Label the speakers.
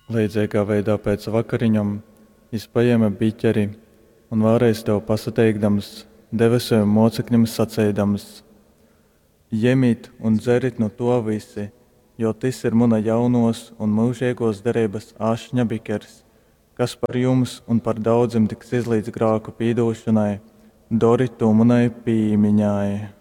Speaker 1: Līdzīgā veidā pēc vakariņām viņš paēma biķeri un vēlreiz tev pasateikdams, deva saviem mocekļiem sacīdams: Ņemiet un dzeriet no to visi, jo tas ir mana jaunos un mūžīgos derības ašņa bikers, kas par jums un par daudziem tiks izlīdz grēku piedošanai, dariet to manai piemiņai.